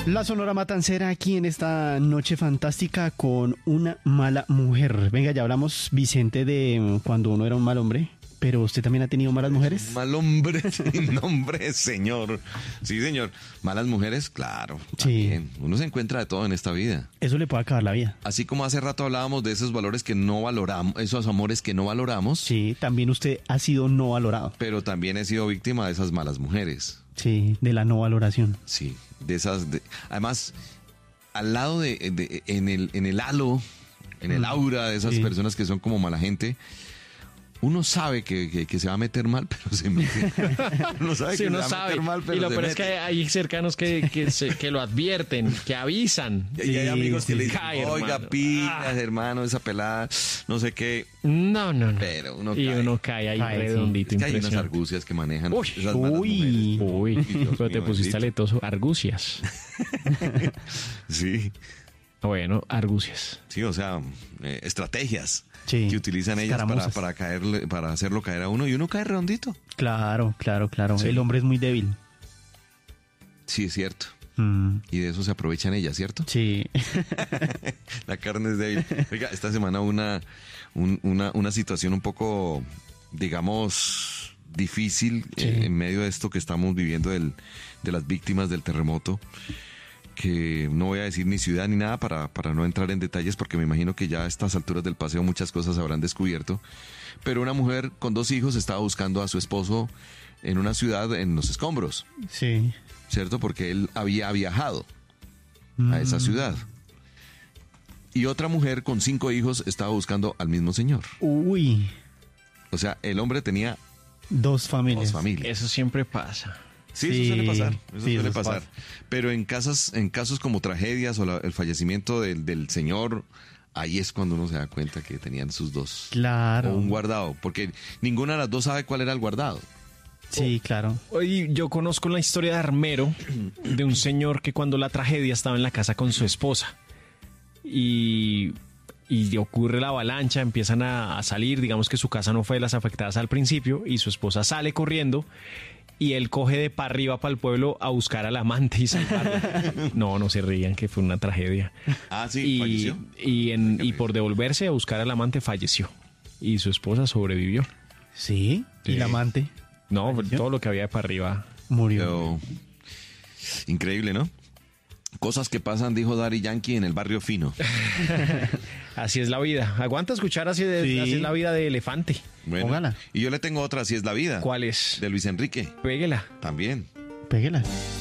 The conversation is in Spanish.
La Sonora Matancera aquí en esta noche fantástica con una mala mujer. Venga, ya hablamos, Vicente, de cuando uno era un mal hombre, pero ¿usted también ha tenido malas mujeres? Mal hombre, sin nombre, señor. Sí, señor. Malas mujeres, claro. También. Sí. Uno se encuentra de todo en esta vida. Eso le puede acabar la vida. Así como hace rato hablábamos de esos valores que no valoramos, esos amores que no valoramos. Sí, también usted ha sido no valorado. Pero también he sido víctima de esas malas mujeres. Sí, de la no valoración. Sí, de esas. Además, al lado en el halo, en el aura de esas personas que son como mala gente, uno sabe que se va a meter mal, pero se mete. Uno sabe que uno se va a sabe. meter mal, pero y lo se peor mete. es que hay cercanos que lo advierten, que avisan. Y hay amigos que le dicen, Cae, oiga, hermano. pilas, hermano, esa pelada, no sé qué. No. Pero uno y cae. uno cae ahí Cae, redondito. Es que hay unas Impresionante. argucias que manejan Uy, esas malas mujeres. Uy, Dios pero te mío, pusiste bendito. aletoso. Argucias. Sí, Bueno, argucias. sí, o sea, estrategias Sí, que utilizan ellas escaramuzas. para hacerlo caer a uno y uno cae redondito. Claro. Sí. El hombre es muy débil. Sí, es cierto. Mm, Y de eso se aprovechan ellas, ¿cierto? sí. La carne es débil. Oiga, esta semana una situación un poco, digamos, difícil Sí. en medio de esto que estamos viviendo de las víctimas del terremoto, que no voy a decir ni ciudad ni nada para no entrar en detalles, porque me imagino que ya a estas alturas del paseo muchas cosas habrán descubierto, pero una mujer con 2 hijos estaba buscando a su esposo en una ciudad en los escombros, Sí. ¿cierto? Porque él había viajado a esa ciudad. Y otra mujer con 5 hijos estaba buscando al mismo señor. Uy, O sea, el hombre tenía 2 familias. 2 familias. Eso siempre pasa. Sí, Sí, eso suele pasar. Eso sí, suele eso pasar. pasa. Pero en casos como tragedias o el fallecimiento del señor, ahí es cuando uno se da cuenta que tenían sus 2. Claro. O un guardado, porque ninguna de las 2 sabe cuál era el guardado. Sí, claro. Hoy yo conozco la historia de Armero, de un señor que cuando la tragedia estaba en la casa con su esposa y ocurre la avalancha, empiezan a salir, digamos que su casa no fue de las afectadas al principio y su esposa sale corriendo y él coge de para arriba para el pueblo a buscar al amante y salvarla. No se rían, que fue una tragedia. Ah, sí, falleció. Y por devolverse a buscar al amante falleció y su esposa sobrevivió. Sí. Sí. Y la amante No, ¿Falleció? todo lo que había de para arriba. murió. Pero, increíble, ¿no? Cosas que pasan, dijo Daddy Yankee, en el barrio fino. Así es la vida. Aguanta escuchar así Sí. es la vida de Elefante. Bueno, Póngala. y yo le tengo otra, así es la vida. ¿Cuál es? De Luis Enrique, Péguela. también. Péguela.